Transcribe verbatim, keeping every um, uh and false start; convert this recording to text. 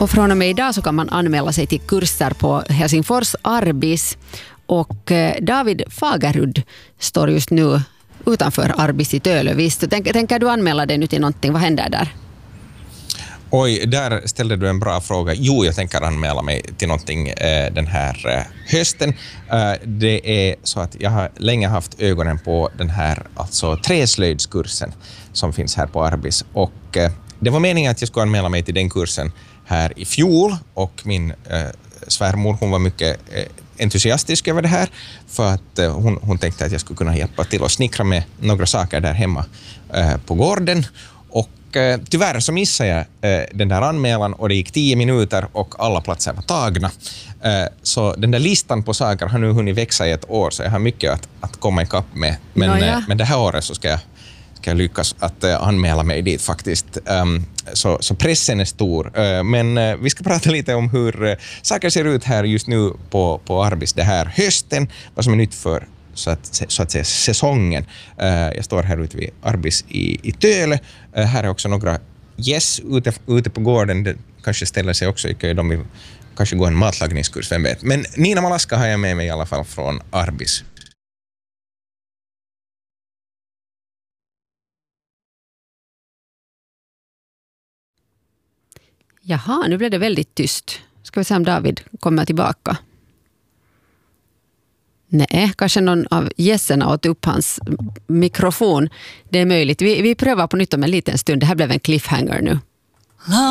Och från och med idag så kan man anmäla sig till kurser på Helsingfors Arbis. Och David Fagerud står just nu utanför Arbis i Tölövist. Tänker, tänker du anmäla dig nu till någonting? Vad händer där? Oj, där ställde du en bra fråga. Jo, jag tänker anmäla mig till någonting eh, den här eh, hösten. Eh, det är så att jag har länge haft ögonen på den här alltså träslöjdskursen som finns här på Arbis. Och eh, det var meningen att jag skulle anmäla mig till den kursen här i fjol. Och min eh, svärmor, hon var mycket eh, entusiastisk över det här. För att eh, hon, hon tänkte att jag skulle kunna hjälpa till att snickra med några saker där hemma eh, på gården. Och tyvärr så missade jag eh, den där anmälan och det gick tio minuter och alla platser var tagna. Eh, så den där listan på saker har nu hunnit växa i ett år så jag har mycket att, att komma ikapp med. Men, no, ja. eh, men det här året så ska jag, ska jag lyckas att eh, anmäla mig dit faktiskt. Um, så, så pressen är stor. Uh, men uh, vi ska prata lite om hur uh, saker ser ut här just nu på, på Arbis det här hösten. Vad som är nytt för så att, så att säga säsongen. Uh, jag står här ute vid Arbis i, i Töle. Uh, här är också några gäss ute, ute på gården. Det kanske ställer sig också i kö. De vill kanske gå en matlagningskurs, vem vet. Men Nina Malaska har jag med mig i alla fall från Arbis. Jaha, nu blev det väldigt tyst. Ska vi se om David kommer tillbaka. Nej, kanske någon av gästerna åt upp hans mikrofon. Det är möjligt. Vi, vi prövar på nytt om en liten stund. Det här blev en cliffhanger nu.